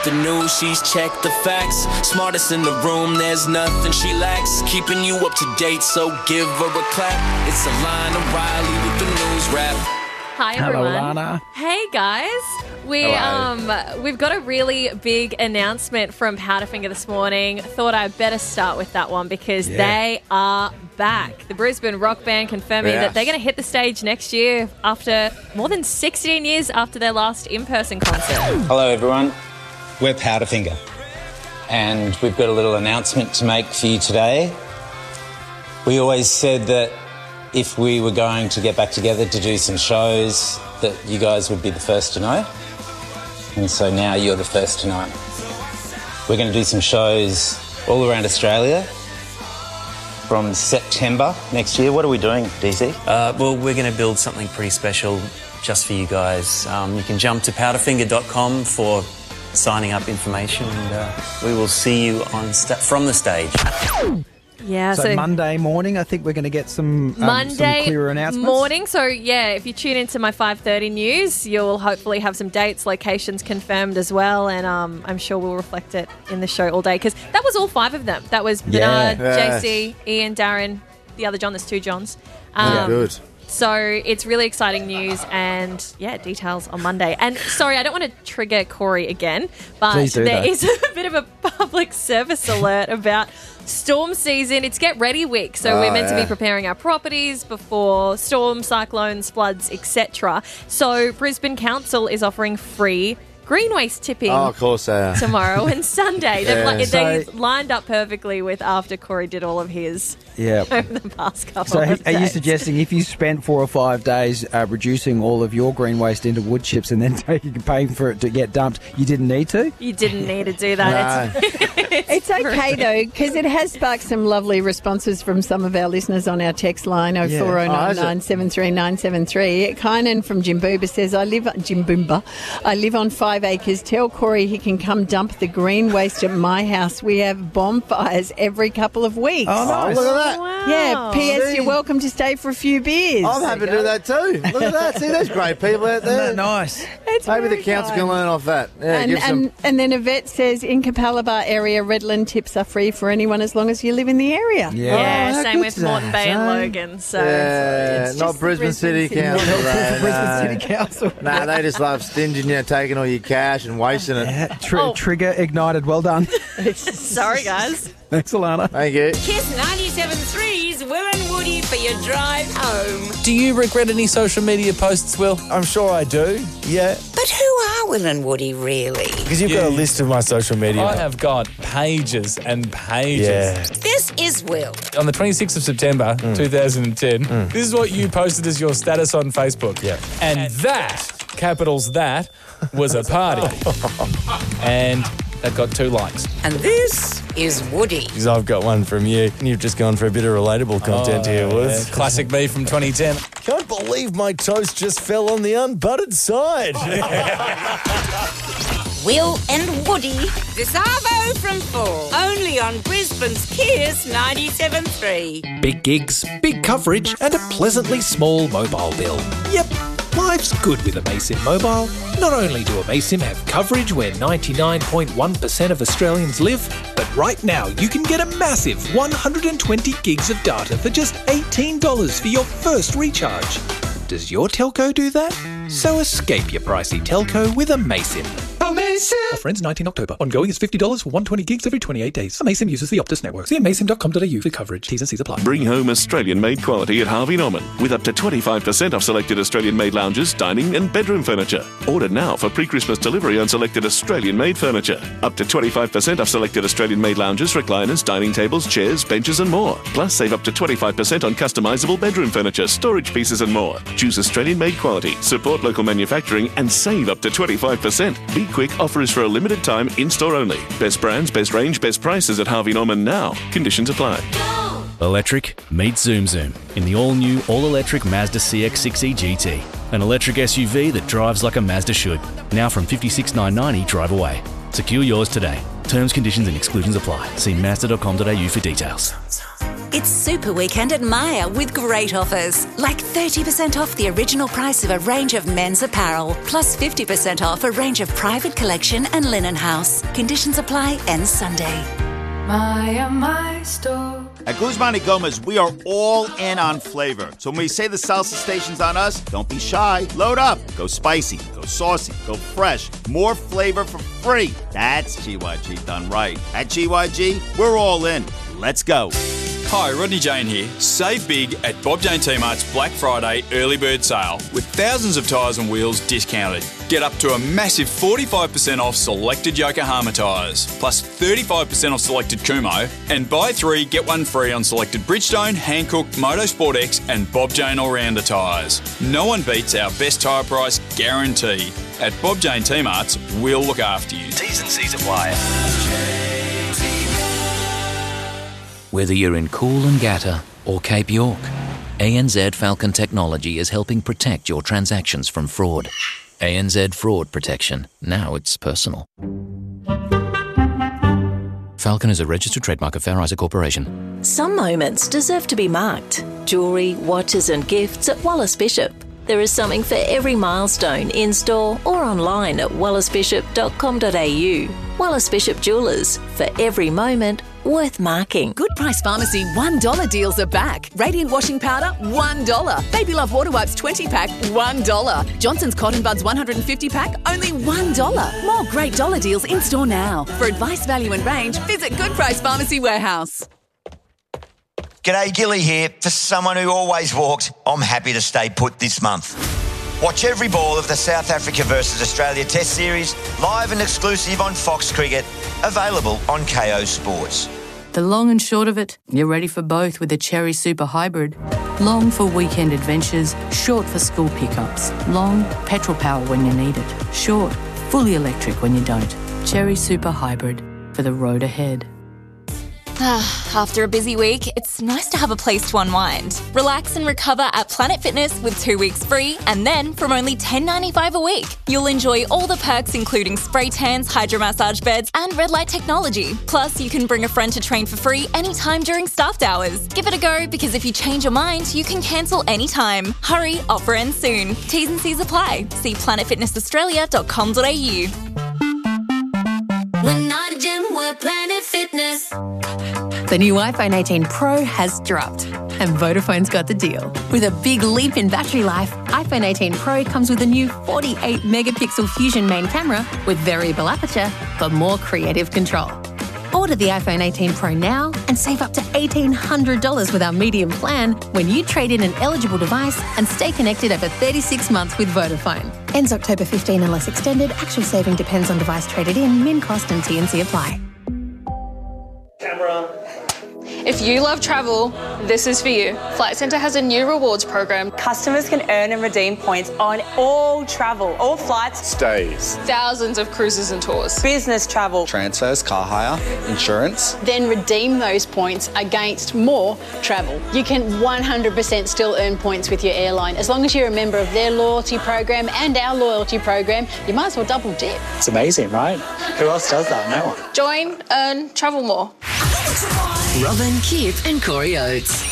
The news, she's checked the facts. Smartest in the room, there's nothing she lacks. Keeping you up to date, so give her a clap. It's Alana Riley with the news wrap. Hi everyone. Hello, Alana. Hey guys. We've got a really big announcement from Powderfinger this morning. Thought I'd better start with that one because they are back. The Brisbane rock band confirming that they're going to hit the stage next year after more than 16 years after their last in-person concert. Hello everyone. We're Powderfinger, and we've got a little announcement to make for you today. We always said that if we were going to get back together to do some shows, that you guys would be the first to know. And so now you're the first to know. We're going to do some shows all around Australia from September next year. What are we doing, DC? Well, we're going to build something pretty special just for you guys. You can jump to powderfinger.com for signing up information, and we will see you on from the stage. Yeah, So Monday morning, I think we're going to get some clearer announcements. Morning. So, if you tune into my 5:30 news, you'll hopefully have some dates, locations confirmed as well, and I'm sure we'll reflect it in the show all day, because that was all 5 of them. That was Bernard, JC, Ian, Darren, the other John. There's 2 Johns. Good. So it's really exciting news, and details on Monday. And sorry, I don't want to trigger Corey again, but there is a bit of a public service alert about storm season. It's Get Ready Week, so we're meant to be preparing our properties before storms, cyclones, floods, etc. So Brisbane Council is offering free green waste tipping of course they are. Tomorrow and Sunday. They lined up perfectly with after Corey did all of his over the past couple of days. Are you suggesting if you spent 4 or 5 days reducing all of your green waste into wood chips and then paying for it to get dumped, you didn't need to? You didn't need to do that. It's okay though, because it has sparked some lovely responses from some of our listeners on our text line 0409 73973. Kynan from Jimboomba says, I live on 5 acres. Tell Corey he can come dump the green waste at my house. We have bonfires every couple of weeks. Oh, nice. Look at that. Wow. Yeah, P.S. You're welcome to stay for a few beers. I'm happy to do that too. Look at that. See, there's great people out there. Isn't that nice? Maybe the council can learn off that. Yeah, and then Yvette says, in Capalaba area, Redland tips are free for anyone as long as you live in the area. Yeah, same with Moreton Bay and Logan. So it's not Brisbane City Council. Brisbane City Council. Nah, they just love stinging you, taking all your cash and wasting it. Trigger ignited. Well done. Sorry, guys. Thanks, Alana. Thank you. Kiss 97.3's Will and Woody for your drive home. Do you regret any social media posts, Will? I'm sure I do, yeah. But who are Will and Woody really? Because you've got a list of my social media. I have got pages and pages. Yeah. This is Will. On the 26th of September 2010, this is what you posted as your status on Facebook. Yeah. And that, capitals that, was a party. And that got 2 likes. And this is Woody. Because I've got one from you. And you've just gone for a bit of relatable content here, Woods. Yeah, classic me from 2010. Can't believe my toast just fell on the unbuttered side. Will and Woody. This Arvo from 4. Only on Brisbane's Kiss 97.3. Big gigs, big coverage, and a pleasantly small mobile bill. Yep, life's good with Amaysim Mobile. Not only do Amaysim have coverage where 99.1% of Australians live, but right now you can get a massive 120 gigs of data for just $18 for your first recharge. Does your telco do that? So escape your pricey telco with Amaysim. Offer ends 19 October. Ongoing is $50 for 120 gigs every 28 days. Amaysim uses the Optus network. See amaysim.com.au for coverage. T's and C's apply. Bring home Australian-made quality at Harvey Norman with up to 25% off selected Australian-made lounges, dining and bedroom furniture. Order now for pre-Christmas delivery on selected Australian-made furniture. Up to 25% off selected Australian-made lounges, recliners, dining tables, chairs, benches and more. Plus save up to 25% on customisable bedroom furniture, storage pieces and more. Choose Australian-made quality, support local manufacturing and save up to 25%. Be quick, offer is for a limited time, in-store only. Best brands, best range, best prices at Harvey Norman now. Conditions apply. Electric meets Zoom Zoom in the all-new, all-electric Mazda CX-6e GT. An electric SUV that drives like a Mazda should. Now from $56,990 drive away. Secure yours today. Terms, conditions and exclusions apply. See Mazda.com.au for details. It's Super Weekend at Myer with great offers, like 30% off the original price of a range of men's apparel, plus 50% off a range of private collection and linen house. Conditions apply, ends Sunday. Myer, my store. At Guzman y Gomez, we are all in on flavor. So when we say the salsa station's on us, don't be shy. Load up. Go spicy, go saucy, go fresh. More flavor for free. That's GYG done right. At GYG, we're all in. Let's go. Hi, Rodney Jane here. Save big at Bob Jane T-Mart's Black Friday early bird sale with thousands of tyres and wheels discounted. Get up to a massive 45% off selected Yokohama tyres, plus 35% off selected Kumo, and buy 3, get 1 free on selected Bridgestone, Hankook, Motorsport X and Bob Jane All-Rounder tyres. No one beats our best tyre price guarantee. At Bob Jane T-Mart's, we'll look after you. T's and C's apply. Whether you're in Coolangatta or Cape York, ANZ Falcon Technology is helping protect your transactions from fraud. ANZ Fraud Protection. Now it's personal. Falcon is a registered trademark of Fair Isaac Corporation. Some moments deserve to be marked. Jewellery, watches and gifts at Wallace Bishop. There is something for every milestone in-store or online at wallacebishop.com.au. Wallace Bishop Jewellers. For every moment worth marking. Good Price Pharmacy $1 deals are back. Radiant washing powder $1. Baby Love water wipes 20-pack $1. Johnson's Cotton Buds 150-pack only $1. More great dollar deals in store now. For advice, value and range, visit Good Price Pharmacy Warehouse. G'day, Gilly here. For someone who always walked, I'm happy to stay put this month. Watch every ball of the South Africa versus Australia Test Series live and exclusive on Fox Cricket, available on KO Sports. The long and short of it, you're ready for both with the Cherry Super Hybrid. Long for weekend adventures, short for school pickups. Long, petrol power when you need it. Short, fully electric when you don't. Cherry Super Hybrid, for the road ahead. After a busy week, it's nice to have a place to unwind. Relax and recover at Planet Fitness with 2 weeks free, and then from only $10.95 a week, you'll enjoy all the perks including spray tans, hydromassage beds and red light technology. Plus, you can bring a friend to train for free anytime during staffed hours. Give it a go, because if you change your mind, you can cancel anytime. Hurry, offer ends soon. T's and C's apply. See planetfitnessaustralia.com.au. We're not a gym, we're Planet Fitness. The new iPhone 18 Pro has dropped, and Vodafone's got the deal. With a big leap in battery life, iPhone 18 Pro comes with a new 48-megapixel Fusion main camera with variable aperture for more creative control. Order the iPhone 18 Pro now and save up to $1,800 with our medium plan when you trade in an eligible device and stay connected over 36 months with Vodafone. Ends October 15 unless extended. Actual saving depends on device traded in. Min cost and T&C apply. Camera. If you love travel, this is for you. Flight Centre has a new rewards program. Customers can earn and redeem points on all travel, all flights, Stays. Thousands of cruises and tours. business travel. Transfers, car hire, insurance. Then redeem those points against more travel. You can 100% still earn points with your airline. As long as you're a member of their loyalty program and our loyalty program, you might as well double dip. It's amazing, right? Who else does that? No one. Join, earn, travel more. Robin, Kip and Corey Oates.